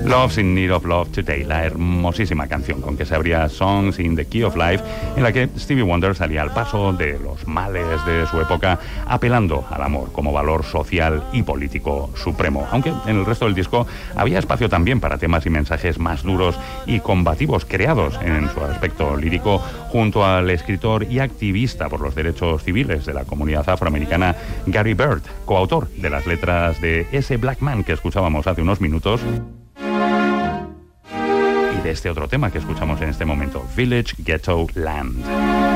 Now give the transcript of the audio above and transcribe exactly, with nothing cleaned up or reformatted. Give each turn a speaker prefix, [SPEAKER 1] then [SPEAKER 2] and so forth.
[SPEAKER 1] Love's in Need of Love Today, la hermosísima canción con que se abría Songs in the Key of Life, en la que Stevie Wonder salía al paso de los males de su época, apelando al amor como valor social y político supremo. Aunque en el resto del disco había espacio también para temas y mensajes más duros y combativos, creados en su aspecto lírico junto al escritor y activista por los derechos civiles de la comunidad afroamericana Gary Bird, coautor de las letras de ese Black Man que escuchábamos hace unos minutos, de este otro tema que escuchamos en este momento, Village Ghetto Land.